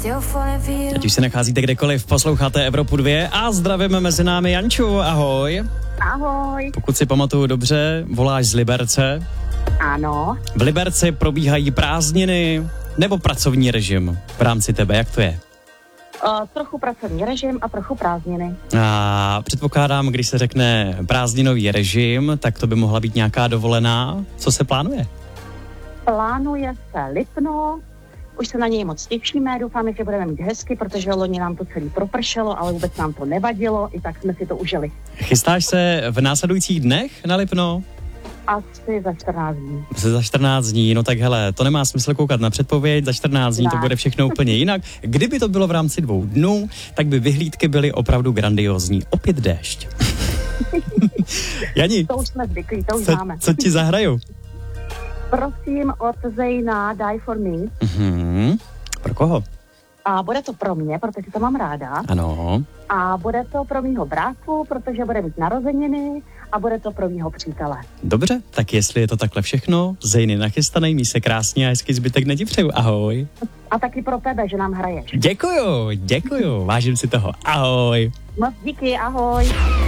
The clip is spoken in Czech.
Ať už se nacházíte kdekoliv, posloucháte Evropu 2 a zdravíme mezi námi Janču, ahoj. Ahoj. Pokud si pamatuju dobře, voláš z Liberce. Ano. V Liberci probíhají prázdniny nebo pracovní režim v rámci tebe, jak to je? Trochu pracovní režim a trochu prázdniny. A předpokládám, když se řekne prázdninový režim, tak to by mohla být nějaká dovolená. Co se plánuje? Plánuje se Lipno, už se na něj moc těšíme, doufáme, že budeme mít hezky, protože loni nám to celý propršelo, ale vůbec nám to nevadilo, i tak jsme si to užili. Chystáš se v následujících dnech na Lipno? Asi za 14 dní. Za 14 dní, no tak hele, to nemá smysl koukat na předpověď, za 14 dní to bude všechno úplně jinak. Kdyby to bylo v rámci 2 dnů, tak by vyhlídky byly opravdu grandiózní. Opět déšť. Jani, to už jsme zvyklí, to už známe. Co ti zahraju? Prosím od Zejna Die for Me. Pro koho? A bude to pro mě, protože to mám ráda. Ano. A bude to pro mýho bráchu, protože bude mít narozeniny a bude to pro mýho přítele. Dobře, tak jestli je to takhle všechno, Zejny nachystanej, mí se krásně a hezký zbytek nedí přeju. Ahoj. A taky pro tebe, že nám hraješ. Děkuju, vážím si toho. Ahoj. Moc díky, ahoj.